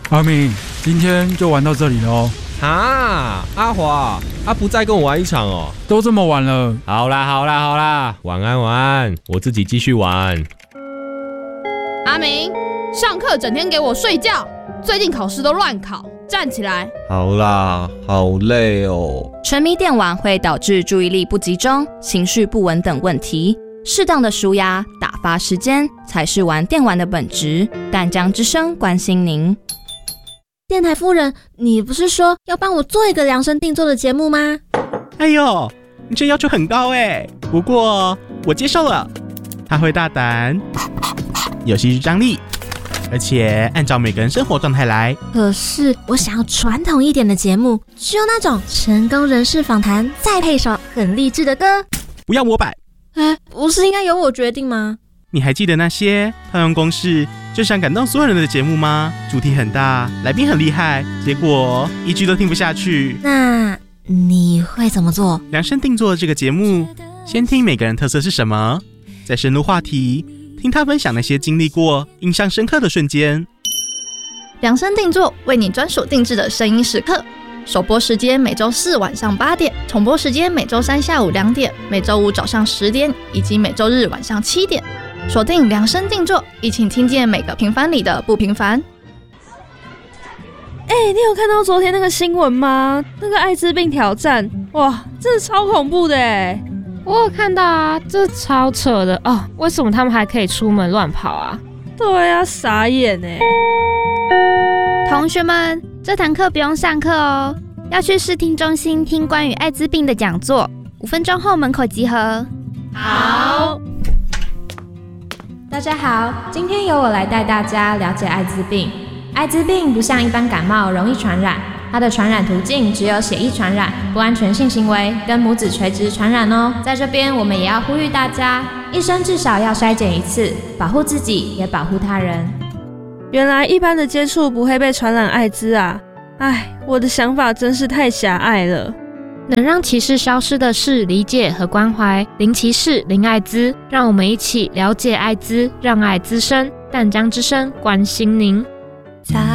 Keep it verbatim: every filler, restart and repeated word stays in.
阿明，今天就玩到这里喽。 啊，阿华，他不再跟我玩一场哦。 都这么晚了。 好啦好啦好啦，晚安晚安，我自己继续玩。 阿明，上课整天给我睡觉，最近考试都乱考，站起来。 好啦，好累哦。 沉迷电玩会导致注意力不集中、情绪不稳等问题。适当的抒压、打发时间才是玩电玩的本质。淡江之声关心您。 电台夫人，你不是说要帮我做一个量身定做的节目吗？ 哎呦，你这要求很高哎，不过我接受了。他会大胆，有戏剧张力，而且按照每个人生活状态来。 可是我想要传统一点的节目，只有那种成功人士访谈，再配首很励志的歌。 不要模板。 哎，不是应该由我决定吗？ 你还记得那些套用公式就想感动所有人的节目吗？主题很大，来宾很厉害，结果一句都听不下去。 那你会怎么做？ 量身定做这个节目，先听每个人特色是什么，再深入话题，听他分享那些经历过、印象深刻的瞬间。 量身定做，为你专属定制的声音时刻。首播时间每周四晚上八点，重播时间每周三下午两点，每周五早上十点，以及每周日晚上七点。锁定量身定做，一起听见每个平凡里的不平凡。 哎、欸，你有看到昨天那个新闻吗？那个艾滋病挑战，哇，真的超恐怖的哎！ 我有看到啊，这超扯的哦！为什么他们还可以出门乱跑啊？ 对啊，傻眼哎！ 同学们，这堂课不用上课哦，要去视听中心听关于艾滋病的讲座。五分钟后门口集合。 好。大家好，今天由我来带大家了解艾滋病。艾滋病不像一般感冒容易传染，它的传染途径只有血液传染、不安全性行为跟母子垂直传染哦。在这边，我们也要呼吁大家，一生至少要筛检一次，保护自己也保护他人。 原来一般的接触不会被传染艾滋啊！唉，我的想法真是太狭隘了。 能让歧视消失的是理解和关怀，零歧视，零艾滋。让我们一起了解艾滋，让爱滋生。淡江之声关心您。